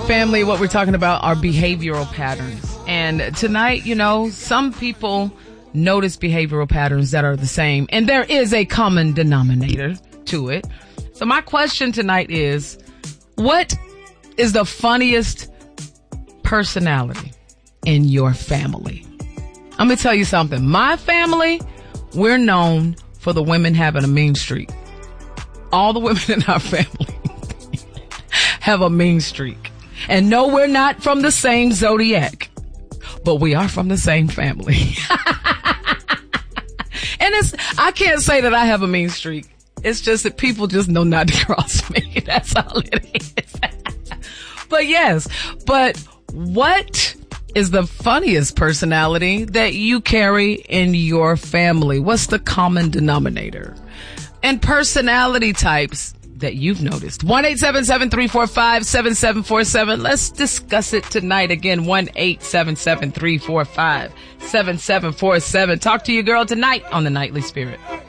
Family, what we're talking about are behavioral patterns. And tonight, some people notice behavioral patterns that are the same, and there is a common denominator to it. So my question tonight is, what is the funniest personality in your family? I'm going to tell you something. My family, we're known for the women having a mean streak. All the women in our family have a mean streak. And no, we're not from the same zodiac, but we are from the same family. And I can't say that I have a mean streak. It's just that people just know not to cross me. That's all it is. But what is the funniest personality that you carry in your family? What's the common denominator? And personality types that you've noticed. 1-877-345-7747. Let's discuss it tonight. Again, 1-877-345-7747. Talk to your girl tonight on The Nightly Spirit.